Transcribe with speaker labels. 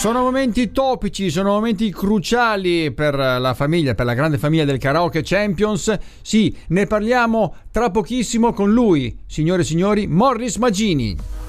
Speaker 1: Sono momenti topici, sono momenti cruciali per la famiglia, per la grande famiglia del Karaoke Champions. Sì, ne parliamo tra pochissimo con lui, signore e signori, Morris Magini.